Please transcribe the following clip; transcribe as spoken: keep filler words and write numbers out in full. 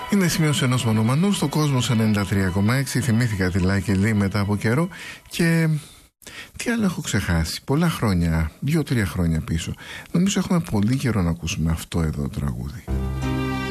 Είναι σημείωση ενός μονομανού στο Κόσμος ενενήντα τρία κόμμα έξι. Θυμήθηκα τη Λάκη Λί μετά από καιρό. Και τι άλλο έχω ξεχάσει? Πολλά χρόνια, δύο-τρία χρόνια πίσω. Νομίζω έχουμε πολύ καιρό να ακούσουμε αυτό εδώ το τραγούδι.